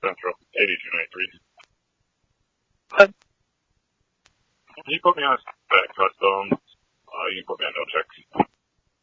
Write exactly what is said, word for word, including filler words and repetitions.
Central, eighty-two ninety-three. What? Can you put me on that custom